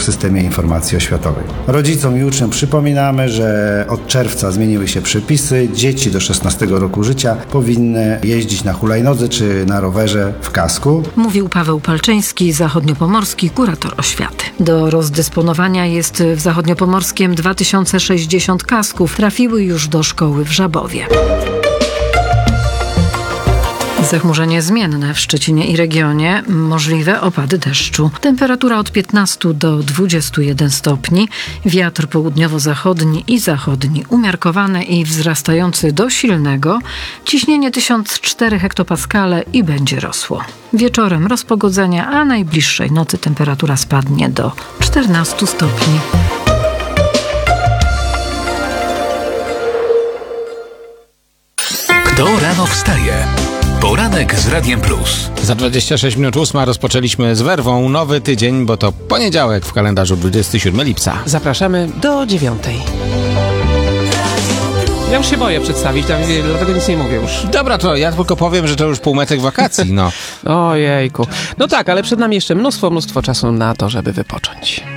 systemie informacji oświatowej. Rodzicom i uczniom przypominamy, że od czerwca zmieniły się przepisy. Dzieci do 16 roku życia powinny jeździć na hulajnodze czy na rowerze w kasku. Mówił Paweł Palczyński, zachodniopomorski kurator oświaty. Do rozdysponowania jest w Zachodniopomorskiem 2060 kasków. Trafiły już do szkoły w Żabowie. Zachmurzenie zmienne w Szczecinie i regionie, możliwe opady deszczu. Temperatura od 15 do 21 stopni, wiatr południowo-zachodni i zachodni umiarkowany i wzrastający do silnego, ciśnienie 1004 hektopaskale i będzie rosło. Wieczorem rozpogodzenia, a najbliższej nocy temperatura spadnie do 14 stopni. Kto rano wstaje? Poranek z Radiem Plus. Za 26 minut 8 rozpoczęliśmy z werwą nowy tydzień, bo to poniedziałek w kalendarzu 27 lipca. Zapraszamy do 9. Ja już się boję przedstawić, dlatego nic nie mówię już. Dobra, to ja tylko powiem, że to już półmetek wakacji, no. Ojejku. No tak, ale przed nami jeszcze mnóstwo czasu na to, żeby wypocząć.